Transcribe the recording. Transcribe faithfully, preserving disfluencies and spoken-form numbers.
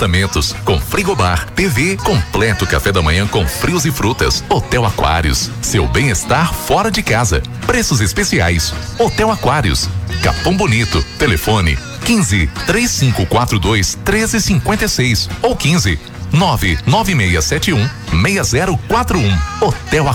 apartamentos, com frigobar, T V, completo café da manhã com frios e frutas. Hotel Aquários, seu bem-estar fora de casa. Preços especiais. Hotel Aquários, Capão Bonito. Telefone quinze, três cinco quatro dois, treze cinquenta e seis ou quinze, nove nove seis sete um, seis zero quatro um. Hotel